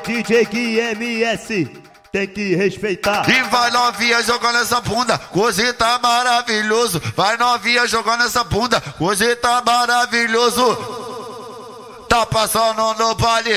DJ QMS, tem que respeitar. E vai novinha jogando essa bunda, hoje tá maravilhoso. Vai novinha jogando essa bunda, hoje tá maravilhoso. Tá passando no baile,